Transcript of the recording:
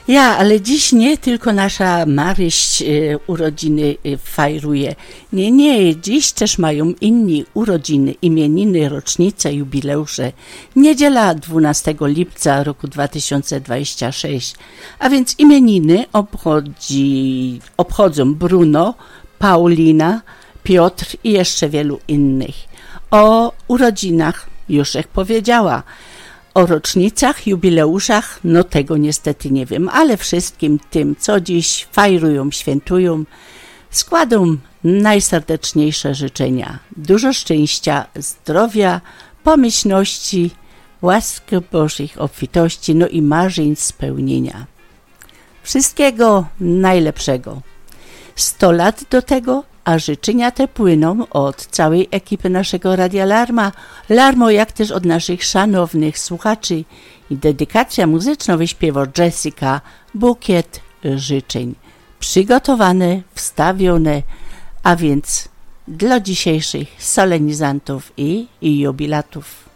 Ale dziś nie tylko nasza Maryś urodziny fajruje. Nie, dziś też mają inni urodziny, imieniny, rocznice, jubileusze. Niedziela 12 lipca roku 2026, a więc imieniny obchodzą Bruno, Paulina, Piotr i jeszcze wielu innych. O urodzinach już jak powiedziała. O rocznicach, jubileuszach, no tego niestety nie wiem, ale wszystkim tym, co dziś fajrują, świętują, składą najserdeczniejsze życzenia. Dużo szczęścia, zdrowia, pomyślności, łaski Bożych, obfitości, no i marzeń spełnienia. Wszystkiego najlepszego. 100 lat do tego, a życzenia te płyną od całej ekipy naszego Radia Larmo, jak też od naszych szanownych słuchaczy i dedykacja muzyczna wyśpiewa Jessica, bukiet życzeń. Przygotowane, wstawione, a więc dla dzisiejszych solenizantów i jubilatów.